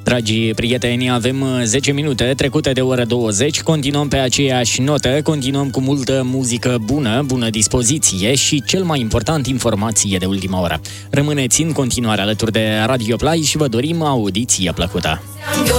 Dragii prieteni, avem 10 minute trecute de ora 20, continuăm pe aceeași notă, continuăm cu multă muzică bună, bună dispoziție și, cel mai important, informație de ultima oră. Rămâneți în continuare alături de Radio Play și vă dorim audiție plăcută!